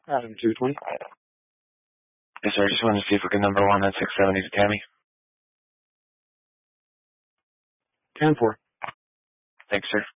Adam 220. Yes, sir. Just wanted to see if we could number one that 670 to Tammy. 10-4. Thanks, sir.